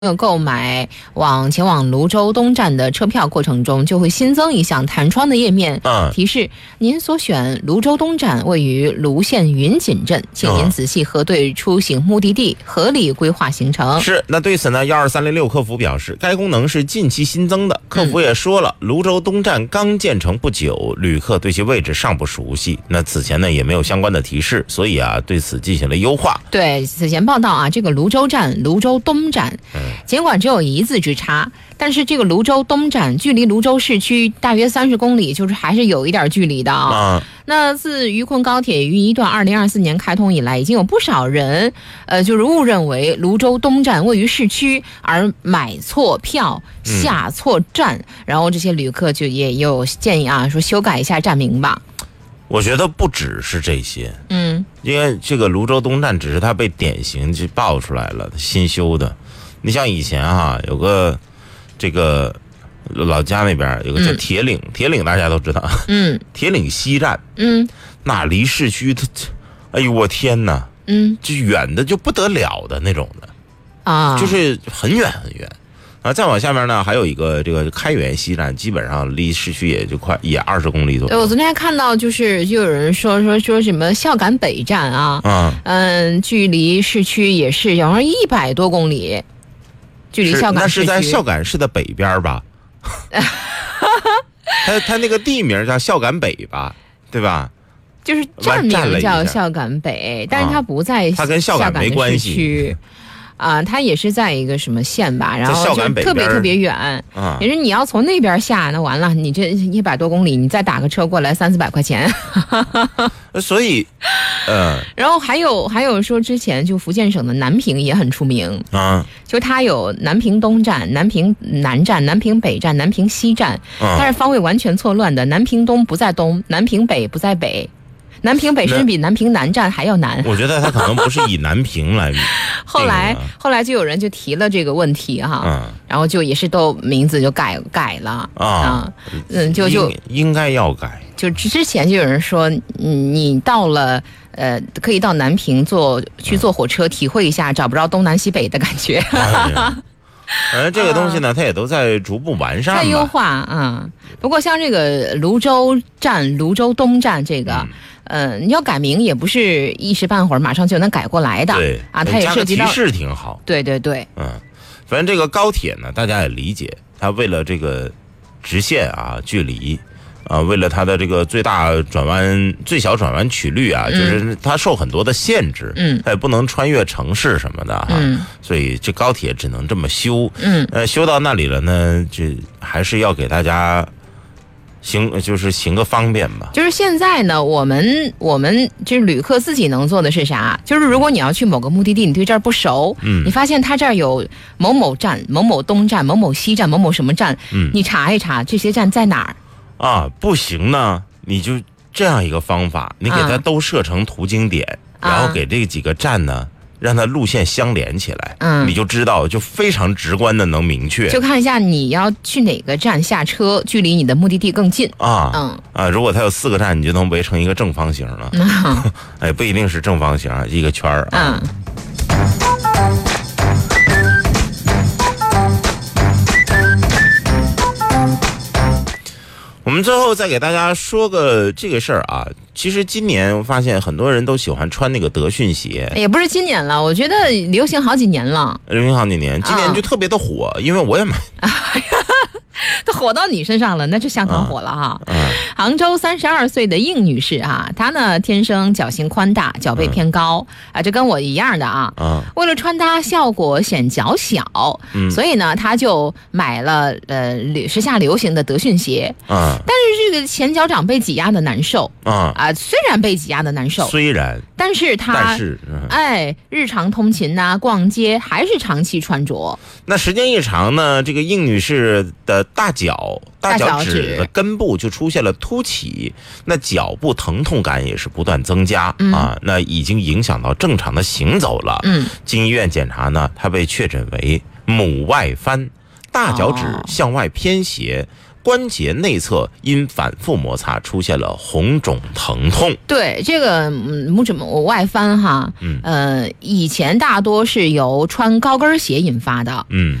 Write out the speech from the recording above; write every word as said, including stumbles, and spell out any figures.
购买往前往泸州东站的车票过程中，就会新增一项弹窗的页面， 嗯， 提示您所选泸州东站位于泸县云锦镇，请您仔细核对出行目的地，合理规划行程。 是，那对此呢，幺二三零六客服表示，该功能是近期新增的。客服也说了，泸州东站刚建成不久，旅客对其位置尚不熟悉，那此前呢也没有相关的提示，所以啊对此进行了优化。 对，此前报道啊，这个泸州站、泸州东站， 嗯， 尽管只有一字之差，但是这个泸州东站距离泸州市区大约三十公里，就是还是有一点距离的啊。 啊， 那自渝昆高铁渝一段二零二四年开通以来，已经有不少人，呃，就是误认为泸州东站位于市区，而买错票、下错站，嗯、然后这些旅客就也有建议啊，说修改一下站名吧。 我觉得不只是这些， 嗯， 因为这个泸州东站只是它被典型就爆出来了，新修的。你像以前啊，有个这个老家那边有个叫铁岭，嗯、铁岭大家都知道， 嗯， 铁岭西站， 嗯， 那离市区它，哎呦我天哪， 嗯， 就远的就不得了的那种的， 啊， 就是很远很远。啊，再往下面呢，还有一个这个开原西站，基本上离市区也就快也二十公里左右。 对，我昨天还看到，就是就有人说说说什么孝感北站啊，嗯嗯，距离市区也是好像一百多公里，距离孝感市区。 那是在孝感市的北边吧？它它那个地名叫孝感北吧，对吧？ 就是站名叫孝感北，但是它不在， 它跟孝感没关系。 啊，它也是在一个什么县吧，然后就特别特别远， 啊， 也是你要从那边下，那完了，你这一百多公里，你再打个车过来，三四百块钱。 所以，呃， 然后还有还有说，之前就福建省的南平也很出名啊， 就它有南平东站、南平南站、南平北站、南平西站， 啊、 但是方位完全错乱的，南平东不在东，南平北不在北。南平北甚至比南平南站还要难。 我觉得他可能不是以南平来后来后来就有人就提了这个问题哈， 嗯， 然后就也是都名字就改改了啊， 嗯，就就应该要改。 就之前就有人说，你到了呃，可以到南平坐去坐火车，体会一下找不着东南西北的感觉。 哎反正这个东西呢，啊、它也都在逐步完善、 在优化啊、嗯。不过像这个泸州站、泸州东站这个，嗯、呃，你要改名也不是一时半会儿马上就能改过来的。 对啊，它也涉及到提示挺好。 对对对， 嗯，反正这个高铁呢，大家也理解，它为了这个直线啊距离。啊，为了它的这个最大转弯、最小转弯曲率啊，嗯、就是它受很多的限制， 嗯， 它也不能穿越城市什么的哈、啊， 嗯， 所以这高铁只能这么修， 嗯， 呃，修到那里了呢，这还是要给大家行，就是行个方便吧。 就是现在呢，我们我们就是旅客自己能做的是啥？就是如果你要去某个目的地，你对这儿不熟， 嗯， 你发现它这儿有某某站、某某东站、某某西站、某某什么站， 嗯， 你查一查这些站在哪儿。 啊，不行呢，你就这样一个方法，你给它都设成途经点， 啊、 然后给这几个站呢，让它路线相连起来， 嗯， 你就知道，就非常直观的能明确。 就看一下你要去哪个站下车，距离你的目的地更近啊， 嗯啊，如果它有四个站，你就能围成一个正方形了。 嗯、 哎，不一定是正方形，一个圈儿啊。 嗯我们最后再给大家说个这个事儿啊，其实今年我发现很多人都喜欢穿那个德训鞋， 也不是今年了，我觉得流行好几年了， 流行好几年，今年就特别的火，嗯、因为我也买。 都火到你身上了，那就相当火了哈。 嗯嗯、 杭州三十二岁的应女士啊，她呢天生脚型宽大，脚背偏高、嗯、啊，这跟我一样的啊。 嗯、 为了穿搭效果显脚小， 嗯、 所以呢，她就买了呃时下流行的德训鞋。 嗯， 但是这个前脚掌被挤压的难受。 嗯啊，虽然被挤压的难受， 虽然， 但是她但是、嗯、 哎，日常通勤呐、啊、逛街还是长期穿着。 那时间一长呢，这个应女士的大脚大脚趾的根部就出现了凸起，那脚部疼痛感也是不断增加、 嗯、 啊，那已经影响到正常的行走了。 嗯， 经医院检查呢，她被确诊为母外翻，大脚趾向外偏斜， 关节内侧因反复摩擦出现了红肿疼痛。 对，这个拇指外翻哈， 嗯， 呃，以前大多是由穿高跟鞋引发的， 嗯。